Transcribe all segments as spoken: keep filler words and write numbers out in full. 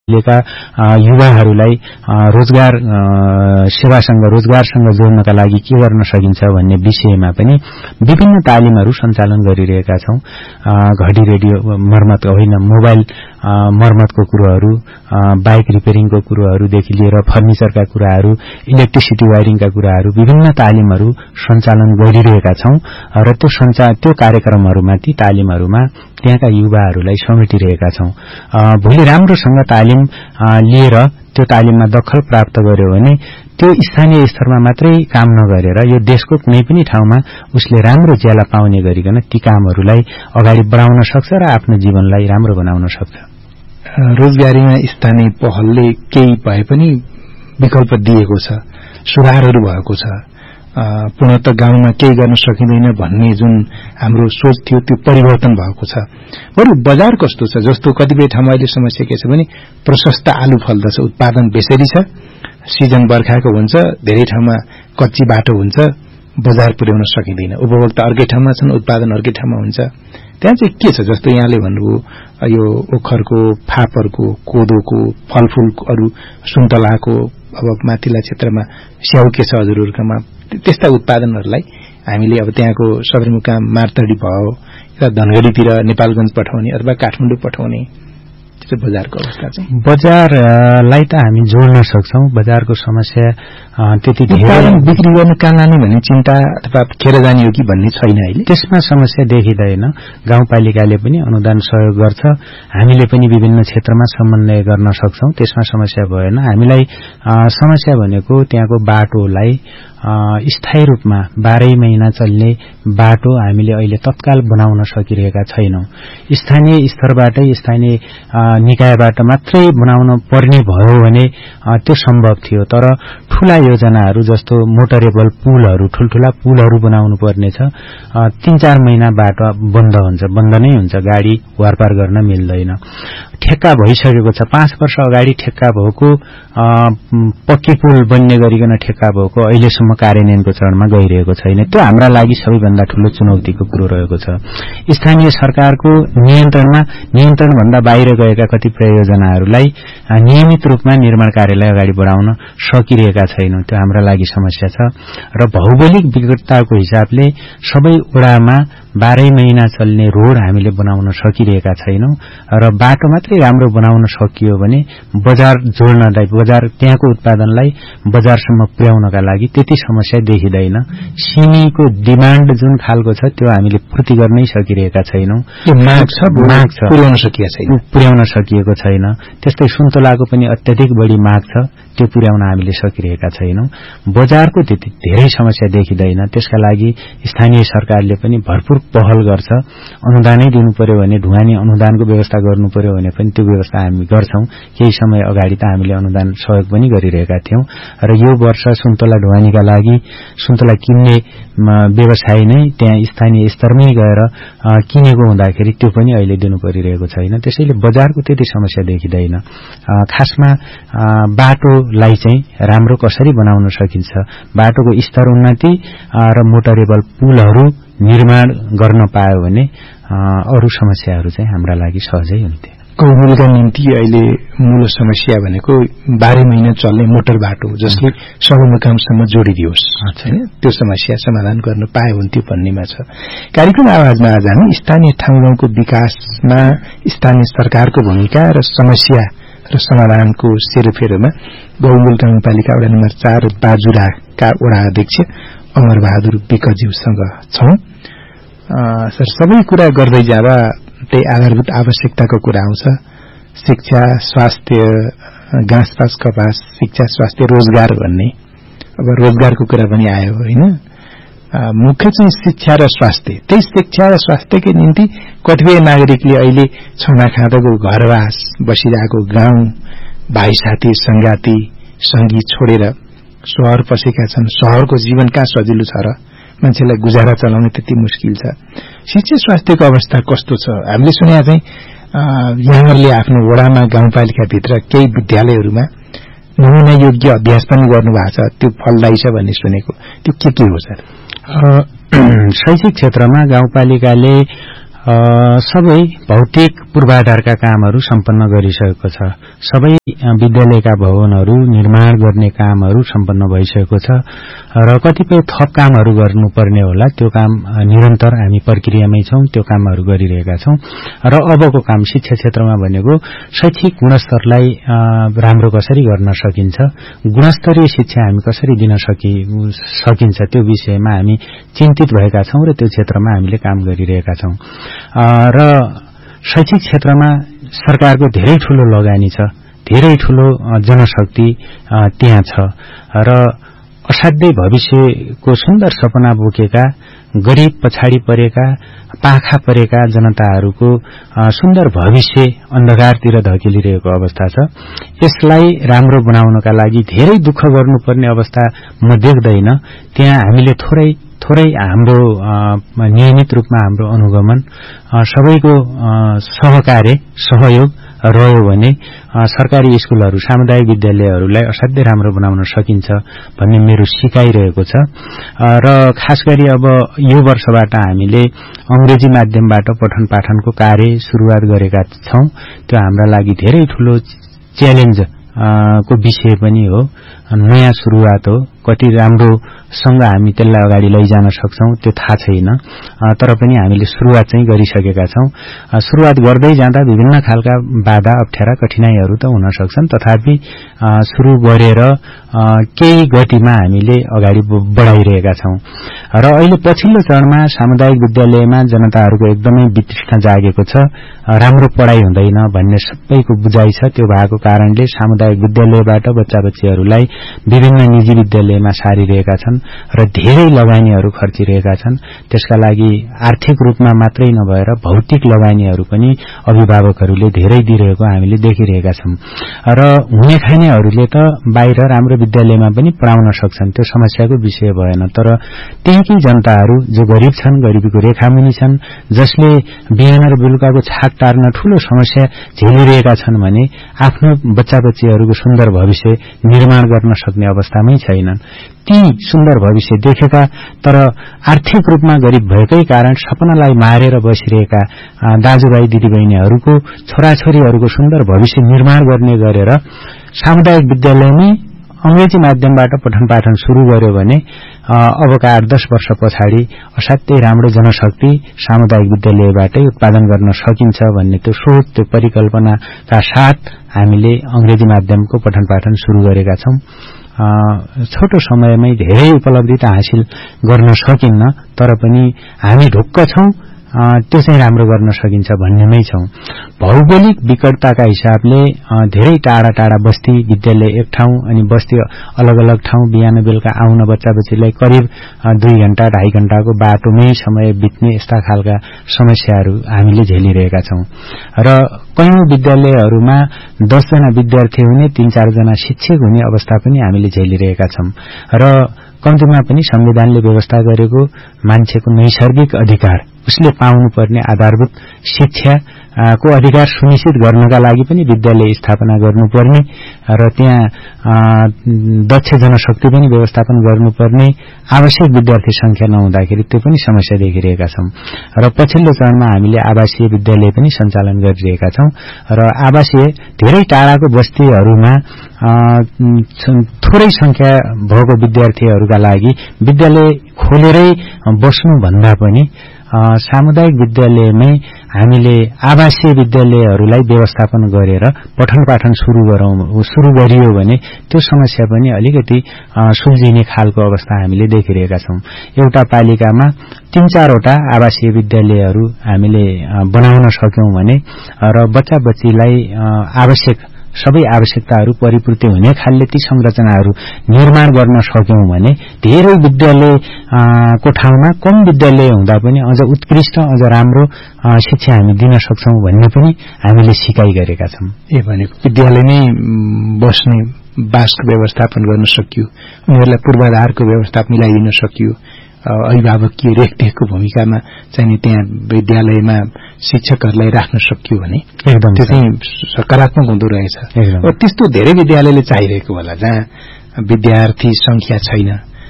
लेका युवाहरूलाई रोजगार सेवासँग रोजगारसँग जोड्नका लागि के गर्न सकिन्छ भन्ने विषयमा पनि विभिन्न तालिमहरू सञ्चालन गरिरहेका छौं। घडी रेडियो मर्मत होइन, मोबाइल मर्मतको कुराहरू, बाइक रिपेयरिङको कुराहरूदेखि लिएर फर्निचरका कुराहरू, इलेक्ट्रिसिटी वायरिङका कुराहरू, विभिन्न तालिमहरू सञ्चालन गरिरहेका छौं र त्यो सञ्चालन त्यो कार्यक्रमहरूमा ती तालिमहरूमा त्यहाँका युवाहरूलाई समेटिरहेका छौं। भोलि राम्रोसँग तालिम लिएर त्यो तालिममा दखल प्राप्त गर्यो भने त्यो स्थानीय स्तरमा मात्रै काम नगरेर यो देशको कुनै पनि ठाउँमा उसले राम्रो ज्याला पाउने गरिकन ती कामहरूलाई अगाडि बढाउन सक्छ र आफ्नो जीवनलाई राम्रो बनाउन सक्छ। रोजगारीमा स्थानीय पहलले केही भए पनि विकल्प दिएको छ, सुधारहरू भएको छ, पूर्णत गाउँमा केही गर्न सकिँदैन भन्ने जुन हाम्रो सोच थियो त्यो परिवर्तन भएको छ। बरु बजार कस्तो छ, जस्तो कतिपय ठाउँमा अहिले समस्या के छ भने प्रशस्त आलु फल्दछ, उत्पादन बेसरी छ, सिजन बर्खाको हुन्छ, धेरै ठाउँमा कच्ची बाटो हुन्छ, बजार पुर्याउन सकिँदैन, उपभोक्ता अर्कै ठाउँमा छन्, उत्पादन अर्कै ठाउँमा हुन्छ। त्यहाँ चाहिँ के छ, जस्तो यहाँले भन्नुभयो यो ओखरको, फापरको, कोदोको, फलफूलहरू, सुन्तलाको, अब माथिल्ला क्षेत्रमा स्याउ के छ हजुरहरूकोमा, त्यस्ता उत्पादनहरूलाई हामीले अब त्यहाँको सदरमुकाम मार्तडी भयो या धनगढ़ीतिर नेपालगञ्ज पठाउने अथवा काठमाडौँ पठाउने बजारको अवस्था चाहिँ बजारलाई त हामी जोड्न सक्छौं। बजारको समस्या त्यति धेरै बिक्री गर्न कहाँ लाने भन्ने चिन्ता अथवा खेर जाने हो कि भन्ने छैन अहिले, त्यसमा समस्या देखिँदैन। गाउँपालिकाले पनि अनुदान सहयोग गर्छ, हामीले पनि विभिन्न क्षेत्रमा समन्वय गर्न सक्छौं, त्यसमा समस्या भएन। हामीलाई समस्या भनेको त्यहाँको बाटोलाई स्थायी रूपमा बाह्रै महिना चल्ने बाटो हामीले अहिले तत्काल बनाउन सकिरहेका छैनौं। स्थानीय स्तरबाटै स्थानीय निकायबाट मात्रै बनाउन पर्ने भयो भने त्यो सम्भव थियो, तर ठूला योजनाहरू जस्तो मोटरेबल पुलहरू, ठूलठूला पुलहरू बनाउनु पर्नेछ, तीन चार महिना बाटो बन्द हुन्छ, बन्द नै हुन्छ, गाडी वारपार गर्न मिल्दैन। ठेक्का भइसकेको छ, पाँच वर्ष अगाडि ठेक्का भएको पक्की पुल बन्ने गरिकन ठेक्का भएको अहिलेसम्म कार्यान्वयनको चरणमा गइरहेको छैन। त्यो हाम्रा लागि सबैभन्दा ठूलो चुनौतीको कुरो रहेको छ। स्थानीय सरकारको नियन्त्रणमा नियन्त्रण भन्दा बाहिर गएका कतिपय योजनाहरूलाई नियमित रूपमा निर्माण कार्यलाई अगाडि बढाउन सकिरहेका छैनौं, त्यो हाम्रा लागि समस्या छ। र भौगोलिक विकटताको हिसाबले सबै वडामा बाह्रै महिना चल्ने रोड हामीले बनाउन सकिरहेका छैनौं र बाटो मात्रै राम्रो बनाउन सकियो भने बजार जोड्नलाई, बजार त्यहाँको उत्पादनलाई बजारसम्म पुर्याउनका लागि त्यति समस्या देखिँदैन। सिमीको डिमान्ड जुन खालको छ त्यो हामीले पूर्ति गर्नै सकिरहेका छैनौं, माग छ माग छ पुर्याउन सकिएको छैन पुर्याउन सकिएको छैन। त्यस्तै सुन्तलाको पनि अत्यधिक बढी माग छ, त्यो पुर्याउन हामीले सकिरहेका छैनौं। बजारको त्यति धेरै समस्या देखिँदैन, त्यसका लागि स्थानीय सरकारले पनि भरपूर पहल गर्छ। अनुदानै दिनु पर्यो भने ढुवानी अनुदानको व्यवस्था गर्नु पर्यो भने पनि त्यो व्यवस्था हामी गर्छौं। केही समय अगाडि त हामीले अनुदान सहयोग पनि गरिरहेका थियौं र यो वर्ष सुन्तला ढुवानीका लागि सुन्तला किन्ने व्यवसाय नै त्यहाँ स्थानीय स्तरमै गएर किनेको हुँदाखेरि त्यो पनि अहिले दिनु परिरहेको छैन। त्यसैले बजारको त्यति समस्या देखिँदैन। खासमा बाटोलाई चाहिँ राम्रो कसरी बनाउन सकिन्छ, बाटोको स्तर उन्नति र मोटरेबल पुलहरू निर्माण गर्न पायो भने अरू समस्याहरू चाहिँ हाम्रा लागि सहजै हुन्थे। गौमूलका निम्ति अहिले मूल समस्या भनेको बाह्रै महिना चल्ने मोटर बाटो जसले सदरमुकामसम्म जोडिदियोस्, हैन, त्यो समस्या समाधान गर्न पाए हुन्थ्यो भन्नेमा छ। कार्यक्रम आवाजमा आज हामी स्थानीय ठाउँ गाउँको विकासमा स्थानीय सरकारको भूमिका र समस्या र समाधानको सेरोफेरोमा गौमूल गाउँपालिका वडा नम्बर चार बाजुराका वडा अध्यक्ष अमर बहादुर विकज्यूसँग छौं। सर, सबै कुरा गर्दै जाँदा त्यही आधारभूत आवश्यकताको कुरा आउँछ। शिक्षा, स्वास्थ्य, घाँसपास कपास, शिक्षा, स्वास्थ्य, रोजगार भन्ने। अब रोजगारको कुरा पनि आयो होइन। मुख्य चाहिँ शिक्षा र स्वास्थ्य। त्यही शिक्षा र स्वास्थ्यकै निम्ति कतिपय नागरिकले अहिले छाना खाँदाको घरवास बसिरहेको गाउँ, भाइ साथी संगाती संगी छोडेर शहर पसेका छन्। शहरको जीवन कहाँ सजिलो छ र मान्छेलाई गुजारा चलाउन त्यति मुस्किल छ। शिक्षा स्वास्थ्यको अवस्था कस्तो छ? हामीले सुने चाहिँ यहाँहरूले आफ्नो वडामा गाउँपालिकाभित्र केही विद्यालयहरूमा नमुना योग्य अभ्यास पनि गर्नुभएको छ, त्यो फलदायी छ भन्ने सुनेको, त्यो के के हो सर? शैक्षिक क्षेत्रमा गाउँपालिकाले सबै भौतिक पूर्वाधारका कामहरू सम्पन्न गरिसकेको छ। सबै विद्यालयका भवनहरू निर्माण गर्ने कामहरू सम्पन्न भइसकेको छ र कतिपय थप कामहरू गर्नुपर्ने होला। त्यो काम निरन्तर हामी प्रक्रियामै छौं, त्यो कामहरू गरिरहेका छौं र अबको काम शिक्षा क्षेत्रमा भनेको शैक्षिक गुणस्तरलाई राम्रो कसरी गर्न सकिन्छ, गुणस्तरीय शिक्षा हामी कसरी दिन सकि सकिन्छ त्यो विषयमा हामी चिन्तित भएका छौं र त्यो क्षेत्रमा हामीले काम गरिरहेका छौं। र शैक्षिक क्षेत्रमा सरकारको धेरै ठूलो लगानी छ, धेरै ठूलो जनशक्ति त्यहाँ छ र असाध्यै भविष्यको सुन्दर सपना बोकेका गरीब पछाडि परेका पाखा परेका जनताहरूको सुन्दर भविष्य अन्धकारतिर धकेलिरहेको अवस्था छ। यसलाई राम्रो बनाउनका लागि धेरै दुःख गर्नुपर्ने अवस्था म देख्दैन। त्यहाँ हामीले थोरै थोरै हाम्रो नियमित रूपमा हाम्रो अनुगमन सबैको सहकार्य सहयोग रह्यो भने सरकारी स्कूलहरू सामुदायिक विद्यालयहरूलाई असाध्यै राम्रो बनाउन सकिन्छ भन्ने मेरो सिकाइरहेको छ। र खास गरी अब यो वर्षबाट हामीले अंग्रेजी माध्यमबाट पठन पाठनको कार्य सुरुवात गरेका छौं। त्यो हाम्रा लागि धेरै ठूलो च्यालेन्ज को विषय पनि हो, नयाँ सुरुवात हो। कति राम्रोसँग हामी त्यसलाई अगाडि लैजान सक्छौं त्यो थाहा छैन, तर पनि हामीले सुरुवात चाहिँ गरिसकेका छौं। सुरुवात गर्दै जाँदा विभिन्न खालका बाधा अप्ठ्यारा कठिनाइहरू त हुन सक्छन्, तथापि सुरु गरेर केही गतिमा हामीले अगाडि बढाइरहेका छौं। र अहिले पछिल्लो चरणमा सामुदायिक विद्यालयमा जनताहरूको एकदमै वितृष्णा जागेको छ, राम्रो पढाइ हुँदैन भन्ने सबैको बुझाइ छ। त्यो भएको कारणले सामुदायिक विद्यालयबाट बच्चा बच्चीहरूलाई विभिन्न निजी विद्यालयमा सारिरहेका छन् र धेरै लगानीहरू खर्चिरहेका छन्। त्यसका लागि आर्थिक रूपमा मात्रै नभएर भौतिक लगानीहरू पनि अभिभावकहरूले धेरै दिइरहेको हामीले देखिरहेका छौं। र हुने खानेहरूले त बाहिर राम्रो विद्यालयमा पनि पढाउन सक्छन्, त्यो समस्याको विषय भएन। तर त्यहीकै जनताहरू जो गरिब छन्, गरिबीको रेखामुनि छन्, जसले बिहान र बेलुकाको छाक टार्न ठूलो समस्या झेलिरहेका छन् भने आफ्नो बच्चा बच्चीहरूको सुन्दर भविष्य निर्माण गर्न सक्ने अवस्थामै छैनन्। ती सुन्दर भविष्य देखेका तर आर्थिक रूपमा गरिब भएकै कारण सपनालाई मारेर बसिरहेका दाजुभाइ दिदीबहिनीहरूको छोराछोरीहरूको सुन्दर भविष्य निर्माण गर्ने गरेर सामुदायिक विद्यालयमै अंग्रेजी माध्यमबाट पठन पाठन शुरू गर्यो भने अबका आठ दस वर्ष पछाडि असाध्यै राम्रो जनशक्ति सामुदायिक विद्यालयबाटै उत्पादन गर्न सकिन्छ भन्ने त्यो सोच, त्यो परिकल्पनाका साथ हामीले अंग्रेजी माध्यमको पठन पाठन शुरू गरेका छौं। छोटो समयमै धेरै उपलब्धि त हासिल गर्न सकिन्न, तर पनि हामी ढुक्क छौं, त्यो चाहिँ राम्रो गर्न सकिन्छ भन्नेमै छौं। भौगोलिक विकटताका हिसाबले धेरै टाढा टाढा बस्ती विद्यालय एक ठाउँ अनि बस्ती अलग अलग ठाउँ बिहान बेलुका आउन बच्चा बच्चीलाई करिब दुई घण्टा ढाई घण्टाको बाटोमै समय बित्ने यस्ता खालका समस्याहरू हामीले झेलिरहेका छौं। र कयौं विद्यालयहरूमा दस जना विद्यार्थी हुने तीन चार जना शिक्षक हुने अवस्था पनि हामीले झेलिरहेका छौं। र कम्तीमा पनि संविधानले व्यवस्था गरेको मान्छेको नैसर्गिक अधिकार, उसले पाउनुपर्ने आधारभूत शिक्षा को अधिकार सुनिश्चित गर्नका लागि पनि विद्यालय स्थापना गर्नुपर्ने र त्यहाँ दक्ष जनशक्ति पनि व्यवस्थापन गर्नुपर्ने, आवश्यक विद्यार्थी संख्या नहुँदाखेरि त्यो पनि समस्या देखिरहेका छौं। र पछिल्लो चरणमा हामीले आवासीय विद्यालय पनि सञ्चालन गरिरहेका छौं र आवासीय धेरै टाढाको बस्तीहरूमा थोरै संख्या भएको विद्यार्थीहरूका लागि विद्यालय खोलेरै बस्नु भन्दा पनि सामुदायिक विद्यालयमै हामीले आवासीय विद्यालयहरूलाई व्यवस्थापन गरेर पठन पाठन शुरू गरौं शुरू गरियो भने त्यो समस्या पनि अलिकति सुल्झिने खालको अवस्था हामीले देखिरहेका छौं। एउटा पालिकामा तीन चारवटा आवासीय विद्यालयहरू हामीले बनाउन सक्यौं भने र बच्चा बच्चीलाई आवश्यक सबै आवश्यकताहरू परिपूर्ति हुने खालले ती संरचनाहरू निर्माण गर्न सक्यौं भने धेरै विद्यालयको ठाउँमा कम विद्यालय हुँदा पनि अझ उत्कृष्ट अझ राम्रो शिक्षा हामी दिन सक्छौं भन्ने पनि हामीले सिकाइ गरेका छौं। ए भनेको विद्यालय नै बस्ने बासको व्यवस्थापन गर्न सकियो, उनीहरूलाई पूर्वाधारको व्यवस्था मिलाइदिन सकियो, अभिभावकीय रेखदेखको भूमिकामा चाहिँ त्यहाँ विद्यालयमा शिक्षकहरूलाई राख्न सकियो भने एकदम त्यो चाहिँ सकारात्मक हुँदो रहेछ। त्यस्तो धेरै विद्यालयले चाहिरहेको होला जहाँ विद्यार्थी संख्या छैन,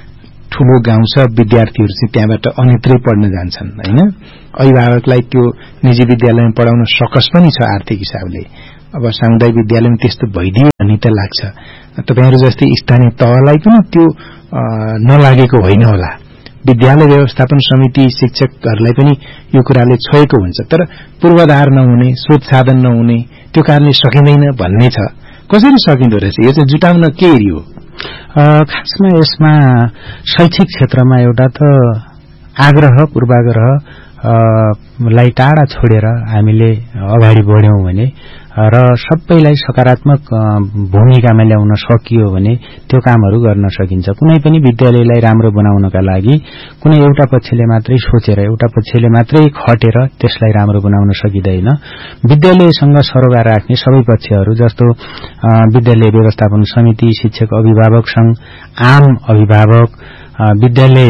ठूलो गाउँ छ, विद्यार्थीहरू चाहिँ त्यहाँबाट अन्यत्रै पढ्न जान्छन् हैन। अभिभावकलाई त्यो निजी विद्यालयमा पढाउन सकस पनि छ आर्थिक हिसाबले। अब सामुदायिक विद्यालयमा त्यस्तो भइदियो भन्ने त लाग्छ। तपाईहरु जस्तै स्थानीय तहलाई पनि त्यो नलागेको होइन होला। विद्यालय व्यवस्थापन समिति शिक्षकहरूलाई पनि यो कुराले छोएको हुन्छ, तर पूर्वाधार नहुने, स्रोत साधन नहुने, त्यो कारणले सकिँदैन भन्ने छ। कसरी सकिँदो रहेछ यो चाहिँ जुटाउन के हो? खासमा यसमा शैक्षिक क्षेत्रमा एउटा त आग्रह पूर्वाग्रह लाई टाढा छोडेर हामीले अगाडि बढ्यौं भने र सबैलाई सकारात्मक भूमिकामा ल्याउन सकियो भने त्यो कामहरू गर्न सकिन्छ। कुनै पनि विद्यालयलाई राम्रो बनाउनका लागि कुनै एउटा पक्षले मात्रै सोचेर, एउटा पक्षले मात्रै खटेर त्यसलाई राम्रो बनाउन सकिदैन। विद्यालयसँग सरोकार राख्ने सबै पक्षहरू जस्तो विद्यालय व्यवस्थापन समिति, शिक्षक अभिभावक संघ, आम अभिभावक, विद्यालय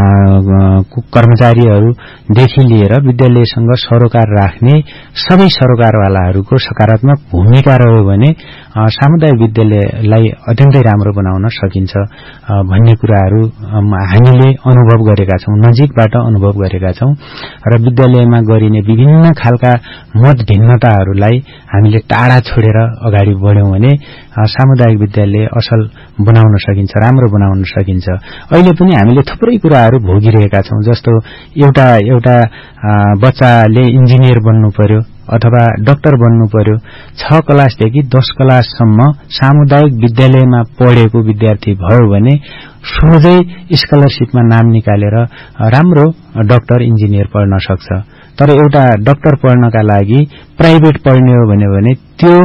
कर्मचारीहरूदेखि लिएर विद्यालयसँग सरोकार राख्ने सबै सरोकारवालाहरूको सकारात्मक भूमिका रह्यो भने सामुदायिक विद्यालयलाई अत्यन्तै राम्रो बनाउन सकिन्छ भन्ने कुराहरू हामीले अनुभव गरेका छौं, नजिकबाट अनुभव गरेका छौं। र विद्यालयमा गरिने विभिन्न खालका मत भिन्नताहरूलाई हामीले टाढा छोडेर अगाडि बढ्यौं भने सामुदायिक विद्यालय असल बनाउन सकिन्छ, राम्रो बनाउन सकिन्छ। अहिले पनि हामीले थुप्रै कुराहरू भोगिरहेका छौं, जस्तो एउटा एउटा बच्चाले इन्जिनियर बन्नु पर्यो अथवा डाक्टर बन्नु पर्यो, छ क्लासदेखि दस क्लाससम्म सामुदायिक विद्यालयमा पढेको विद्यार्थी भयो भने सोझै स्कलरशिपमा नाम निकालेर राम्रो डाक्टर इन्जिनियर पढ्न सक्छ। तर एउटा डाक्टर पढ्नका लागि प्राइभेट पढ्ने हो भने त्यो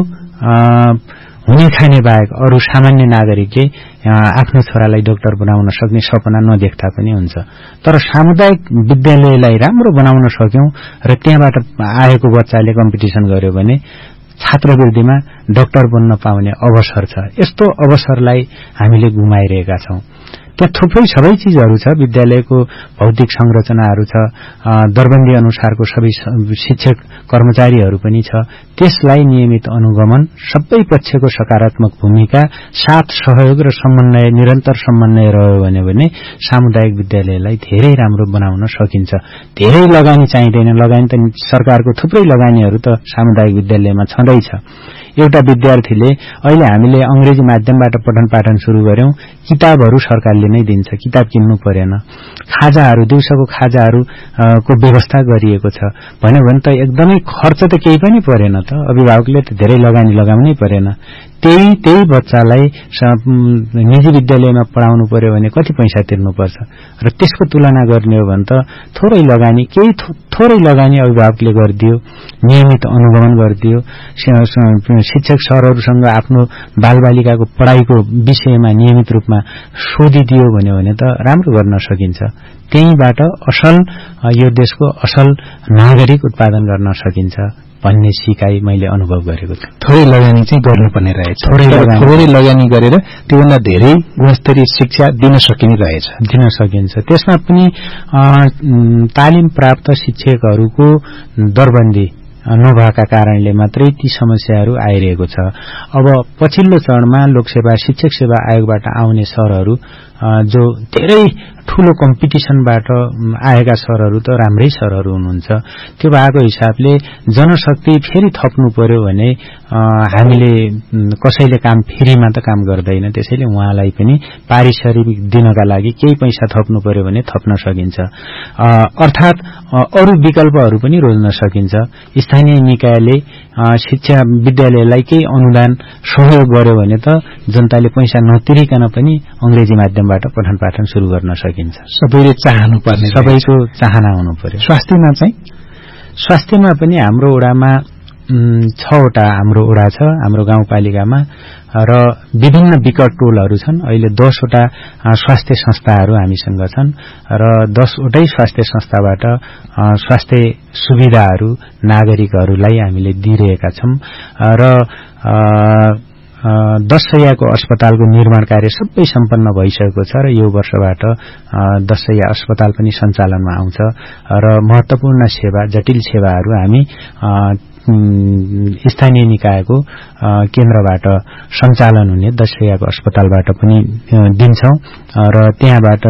हुने खाने बाहेक अरू सामान्य नागरिकले आफ्नो छोरालाई डाक्टर बनाउन सक्ने सपना नदेख्दा पनि हुन्छ। तर सामुदायिक विद्यालयलाई राम्रो बनाउन सक्यौं र त्यहाँबाट आएको बच्चाले कम्पिटिसन गर्यो भने छात्रवृत्तिमा डाक्टर बन्न पाउने अवसर छ। यस्तो अवसरलाई हामीले गुमाइरहेका छौं। त्यहाँ थुप्रै सबै चीजहरू छ, विद्यालयको भौतिक संरचनाहरू छ, दरबन्दी अनुसारको सबै शिक्षक कर्मचारीहरू पनि छ। त्यसलाई नियमित अनुगमन, सबै पक्षको सकारात्मक भूमिका, साथ सहयोग र समन्वय, निरन्तर समन्वय रह्यो भने सामुदायिक विद्यालयलाई धेरै राम्रो बनाउन सकिन्छ। धेरै लगानी चाहिँदैन, लगानी त सरकारको थुप्रै लगानीहरू त सामुदायिक विद्यालयमा छँदैछ। एउटा विद्यार्थीले अहिले हामीले अंग्रेजी माध्यमबाट पठन पाठन शुरू गर्यौं, किताबहरू सरकारले नै दिन्छ, किताब किन्नु परेन। खाजाहरू, दिउँसोको खाजाहरू को व्यवस्था गरिएको छ भन्यो भने त एकदमै खर्च त केही पनि परेन त, अभिभावकले त धेरै लगानी लगाउनै परेन। त्यही त्यही बच्चालाई निजी विद्यालयमा पढाउनु पर्यो भने कति पैसा तिर्नुपर्छ र त्यसको तुलना गर्ने हो भने त थोरै लगानी, केही थोरै लगानी अभिभावकले गरिदियो, नियमित अनुगमन गरिदियो, शिक्षक सरहरूसँग आफ्नो बालबालिकाको पढाइको विषयमा नियमित रूपमा सोधिदियो भन्यो भने त राम्रो गर्न सकिन्छ। त्यहीबाट असल यो देशको असल नागरिक उत्पादन गर्न सकिन्छ भन्ने सिकाइ मैले अनुभव गरेको छु। थोरै लगानी चाहिँ गर्नुपर्ने रहेछ, थोरै लगानी गरेर त्योभन्दा धेरै गुणस्तरीय शिक्षा दिन सकिने रहेछ, दिन सकिन्छ। त्यसमा पनि तालिम प्राप्त शिक्षकहरूको दरबन्दी नभएका कारणले मात्रै ती समस्याहरू आइरहेको छ। अब पछिल्लो चरणमा लोकसेवा शिक्षक सेवा आयोगबाट आउने सरहरू जो धेरै ठूलो कम्पिटिसनबाट आएका सरहरू त राम्रै सरहरू हुनुहुन्छ। त्यो भएको हिसाबले जनशक्ति फेरि थप्नु पर्यो भने हामीले कसैले काम फ्रीमा त काम गर्दैन, त्यसैले उहाँलाई पनि पारिश्रमिक दिनका लागि केही पैसा थप्नु पर्यो भने थप्न सकिन्छ। अर्थात् अरू विकल्पहरू पनि रोज्न सकिन्छ। स्थानीय निकायले शिक्षा विद्यालयलाई केही अनुदान सहयोग गर्यो भने त जनताले पैसा नतिरिकन पनि अंग्रेजी माध्यमबाट पठन पाठन शुरू गर्न सकिन्छ। सबैले चाहनु पर्ने, सबैको चाहना हुनु पर्यो। स्वास्थ्यमा चाहिँ स्वास्थ्यमा पनि हाम्रो ओडामा छवटा हाम्रो ओडा छ, हाम्रो गाउँपालिकामा, र विभिन्न विकट टोलहरू छन्। अहिले दसवटा स्वास्थ्य संस्थाहरू हामीसँग छन् र दसवटै स्वास्थ्य संस्थाबाट स्वास्थ्य सुविधाहरू नागरिकहरूलाई हामीले दिइरहेका छौं र दशैयाको अस्पतालको निर्माण कार्य सबै सम्पन्न भइसकेको छ र यो वर्षबाट दशैया अस्पताल पनि सञ्चालनमा आउँछ र महत्वपूर्ण सेवा, जटिल सेवाहरू हामी स्थानीय निकायको केन्द्रबाट सञ्चालन हुने दशैयाको अस्पतालबाट पनि दिन्छौं र त्यहाँबाट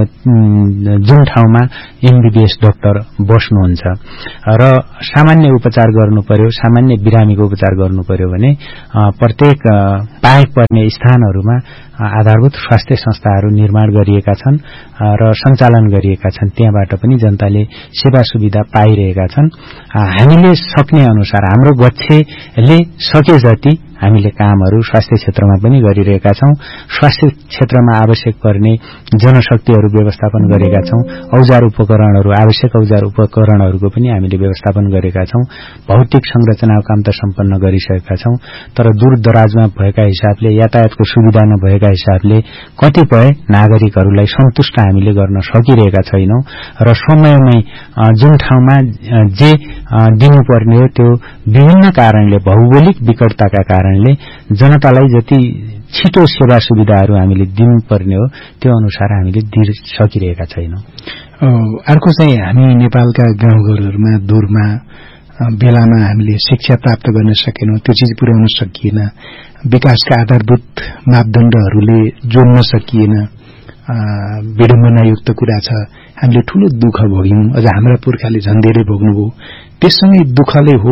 जुन ठाउँमा एमबीबीएस डाक्टर बस्नुहुन्छ र सामान्य उपचार गर्नु पर्यो, सामान्य बिरामीको उपचार गर्नु पर्यो भने प्रत्येक पाए पर्ने स्थानहरूमा आधारभूत स्वास्थ्य संस्थाहरू निर्माण गरिएका छन् र सञ्चालन गरिएका छन्। त्यहाँबाट पनि जनताले सेवा सुविधा पाइरहेका छन्। हामीले सक्ने अनुसार हाम्रो गच्छेले सके जति हामीले कामहरू स्वास्थ्य क्षेत्रमा पनि गरिरहेका छौं। स्वास्थ्य क्षेत्रमा आवश्यक पर्ने जनशक्तिहरू व्यवस्थापन गरेका छौं। औजार उपकरणहरू, आवश्यक औजार उपकरणहरूको पनि हामीले व्यवस्थापन गरेका छौं। भौतिक संरचनाको काम त सम्पन्न गरिसकेका छौं, तर दूर दराजमा भएका हिसाबले, यातायातको सुविधा नभएका हिसाबले कतिपय नागरिकहरूलाई सन्तुष्ट हामीले गर्न सकिरहेका छैनौं र समयमै जुन ठाउँमा जे दिनुपर्ने हो त्यो विभिन्न कारणले, भौगोलिक विकटताका कारणले जनतालाई जति छिटो सेवा सुविधाहरू हामीले दिनुपर्ने हो त्यो अनुसार हामीले दिन सकिरहेका छैनौं। अर्को चाहिँ हामी नेपालका गाउँघरहरूमा दूरमा बेलामा हामीले शिक्षा प्राप्त गर्न सकेनौं, त्यो चीज पुर्याउन सकिएन, विकासका आधारभूत मापदण्डहरूले जोड्न सकिएन, विडम्बनायुक्त कुरा छ। हामीले ठूलो दुःख भोग्यौं, अझ हाम्रा पुर्खाले झन् धेरै भोग्नुभयो। त्यससँगै दुःखले हो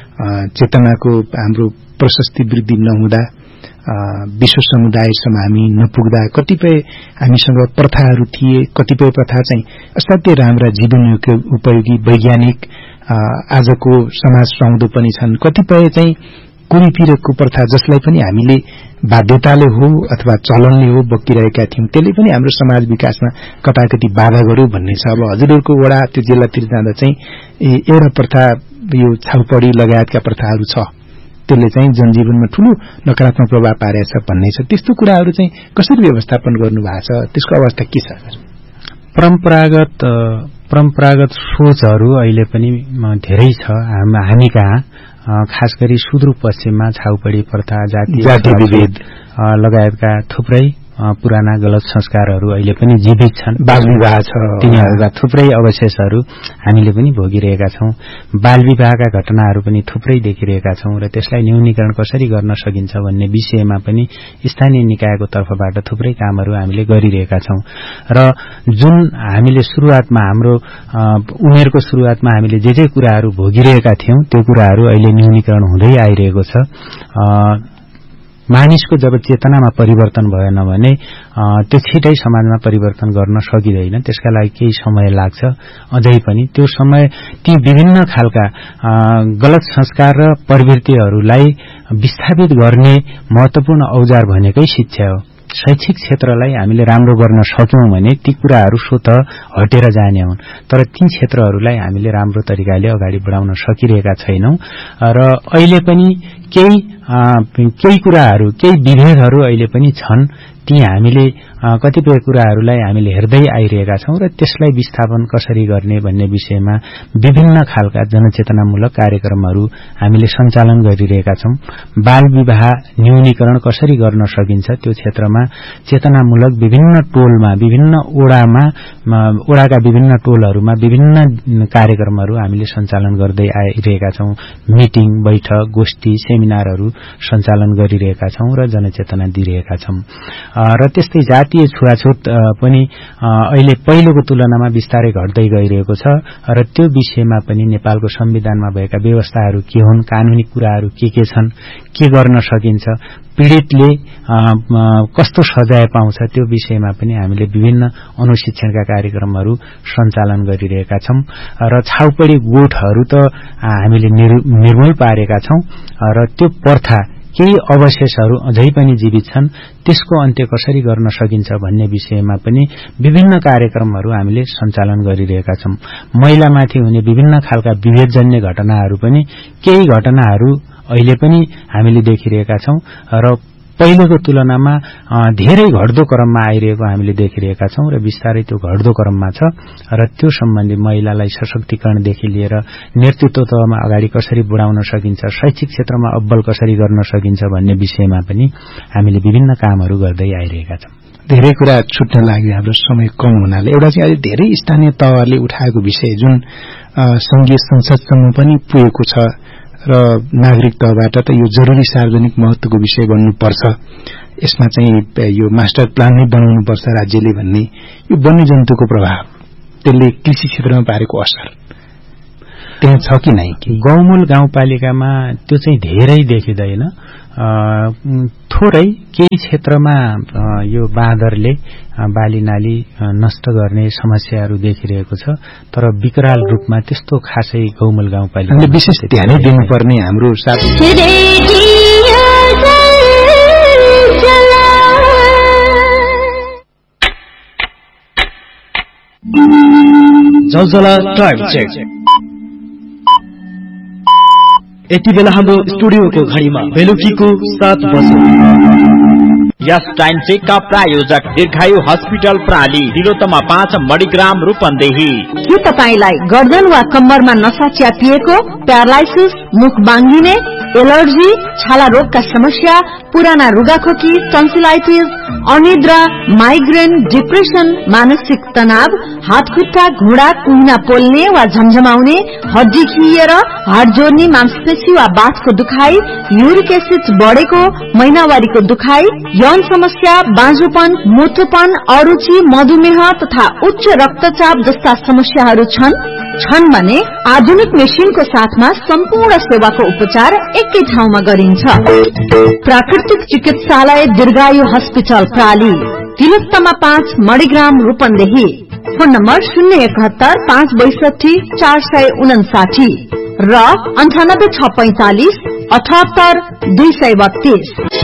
चेतनाको हाम्रो प्रशस्ति वृद्धि नहुँदा, विश्व समुदायसम्म हामी नपुग्दा कतिपय हामीसँग प्रथाहरू थिए, कतिपय प्रथा चाहिँ असाध्यै राम्रा जीवन उपयोगी वैज्ञानिक आजको समाज सुहाउँदो पनि छन्। कतिपय चाहिँ कुरीपिरको प्रथा जसलाई पनि हामीले बाध्यताले हो अथवा चलनले हो बकिरहेका थियौं, त्यसले पनि हाम्रो समाज विकासमा कताकति बाधा गर्यो भन्ने छ। अब हजुरहरूको वडा त्यो जिल्लातिर जाँदा चाहिँ एउटा प्रथा, यो छाउपडी लगायतका प्रथाहरू छ, त्यसले चाहिँ जनजीवनमा ठूलो नकारात्मक प्रभाव पारेको छ भन्ने छ। त्यस्तो कुराहरू चाहिँ कसरी व्यवस्थापन गर्नु भएको छ, त्यसको अवस्था के छ? परम्परागत परम्परागत सोचहरू अहिले पनि धेरै छ हामी कहाँ, खास गरी सुदूरपश्चिममा छाउपडी प्रथा, जाति विभेद लगायतका थुप्रै पुराना गलत संस्कारहरू अहिले पनि जीवित छन्। बाल विवाह छ, तिनीहरूका थुप्रै अवशेषहरू हामीले पनि भोगिरहेका छौं। बाल विवाहका घटनाहरू पनि थुप्रै देखिरहेका छौं र त्यसलाई न्यूनीकरण कसरी गर्न सकिन्छ भन्ने विषयमा पनि स्थानीय निकायको तर्फबाट थुप्रै कामहरू हामीले गरिरहेका छौं र जुन हामीले सुरुवातमा हाम्रो उमेरको सुरुवातमा हामीले जे जे कुराहरू भोगिरहेका थियौं त्यो कुराहरू अहिले न्यूनीकरण हुँदै आइरहेको छ। मानिसको जब चेतनामा परिवर्तन भएन भने त्यो छिटै समाजमा परिवर्तन गर्न सकिँदैन, त्यसका लागि केही समय लाग्छ अझै पनि। त्यो समय ती विभिन्न खालका गलत संस्कार र प्रवृत्तिहरूलाई विस्थापित गर्ने महत्वपूर्ण औजार भनेकै शिक्षा हो। शैक्षिक क्षेत्रलाई हामीले राम्रो गर्न सक्यौं भने ती कुराहरू स्वतः हटेर जाने हुन्, तर ती क्षेत्रहरूलाई हामीले राम्रो तरिकाले अगाडि बढाउन सकिरहेका छैनौं र अहिले पनि केही केही कुराहरू, केही विभेदहरू अहिले पनि छन्। ती हामीले कतिपय कुराहरूलाई हामीले हेर्दै आइरहेका छौं र त्यसलाई विस्थापन कसरी गर्ने भन्ने विषयमा विभिन्न खालका जनचेतनामूलक कार्यक्रमहरू हामीले सञ्चालन गरिरहेका छौं। बाल विवाह न्यूनीकरण कसरी गर्न सकिन्छ त्यो क्षेत्रमा चेतनामूलक विभिन्न टोलमा, विभिन्न ओडामा, ओडाका विभिन्न टोलहरूमा विभिन्न कार्यक्रमहरू हामीले सञ्चालन गर्दै आइरहेका छौं। मिटिङ, बैठक, गोष्ठी, सेमिनारहरू सञ्चालन गरिरहेका छौं र जनचेतना दिइरहेका छौं र त्यस्तै जातीय छुवाछुत पनि अहिले पहिलोको तुलनामा बिस्तारै घट्दै गइरहेको छ र त्यो विषयमा पनि नेपालको संविधानमा भएका व्यवस्थाहरू के हुन्, कानूनी कुराहरू के के छन्, के गर्न सकिन्छ, पीड़ितले कस्तो सजाय पाउँछ त्यो विषयमा पनि हामीले विभिन्न अनुशिक्षणका कार्यक्रमहरू सञ्चालन गरिरहेका छौं र छाउपडी गोठहरू त हामीले निर्मूल पारेका छौं र त्यो प्रथा केही अवशेषहरू अझै पनि जीवित छन्, त्यसको अन्त्य कसरी गर्न सकिन्छ भन्ने विषयमा पनि विभिन्न कार्यक्रमहरू हामीले सञ्चालन गरिरहेका छौं। महिलामाथि हुने विभिन्न खालका विभेदजन्य घटनाहरू पनि केही घटनाहरू अहिले पनि हामीले देखिरहेका छौं र पहिलेको तुलनामा धेरै घट्दो क्रममा आइरहेको हामीले देखिरहेका छौं र बिस्तारै त्यो घट्दो क्रममा छ र त्यो सम्बन्धी महिलालाई सशक्तिकरणदेखि लिएर नेतृत्वमा अगाडि कसरी बढाउन सकिन्छ, शैक्षिक क्षेत्रमा अब्बल कसरी गर्न सकिन्छ भन्ने विषयमा पनि हामीले विभिन्न कामहरू गर्दै आइरहेका छौं। धेरै कुरा छुट्न लाग्यो, हाम्रो समय कम हुनाले। एउटा चाहिँ अहिले धेरै स्थानीय तहले उठाएको विषय जुन संघीय संसदसम्म पनि पुगेको छ, र नागरिक तहबाट त यो जरुरी सार्वजनिक महत्वको विषय बन्नुपर्छ, यसमा चाहिँ यो मास्टर प्लान नै बनाउनुपर्छ राज्यले भन्ने यो वन्यजन्तुको प्रभाव, त्यसले कृषि क्षेत्रमा पारेको असर त्यहाँ छ कि नै? गौमूल गाउँपालिकामा त्यो चाहिँ धेरै देखिँदैन, थोरै केही क्षेत्रमा यो बाँदरले बालीनाली नष्ट गर्ने समस्याहरू देखिरहेको छ, तर विकराल रूपमा त्यस्तो खासै गौमूल गाउँपालिकाले विशेष ध्यान दिनुपर्ने हाम्रो जलजला टाइम चेक। यति बेला हाम्रो स्टुडियोको घडीमा बेलुकीको सात बजे। यस टाइम चेकका प्रायोजक दीर्घायु हस्पिटल प्राली, तिलोत्तमा पाँच मणिग्राम रूपन्देही। के तपाईलाई गर्दन वा कम्मरमा नसा च्यापिएको, प्यारालाइसिस, मुख बाङ्गिने, एलर्जी, छाला रोगका समस्या, पुराना रुगाखोकी, टन्सिलाइटिस, अनिद्रा, माइग्रेन, डिप्रेसन, मानसिक तनाव, हातखुट्टा, घुँडा, कुहिना पोल्ने वा झमझमाउने, हड्डी खिएर, हाड जोड्ने, मांसपेशी वा बाथको दुखाइ, युरिक एसिड बढेको, महिनावारीको दुखाइ, यौन समस्या, बाँझोपन, मोटोपन, अरुचि, मधुमेह तथा उच्च रक्तचाप जस्ता समस्याहरू छन् छन् भने आधुनिक मेसिनको साथमा सम्पूर्ण सेवाको उपचार एकै ठाउँमा गरिन्छ। प्राकृतिक चिकित्सालय दीर्घायु हस्पिटल प्राली, तिलोत्तमा पाँच मणिग्राम रूपन्देही। फोन नम्बर शून्य एकहत्तर पाँच बैसठी चार सय उनासाठी र अन्ठानब्बे छ पैंतालिस अठहत्तर दुई सय बत्तीस।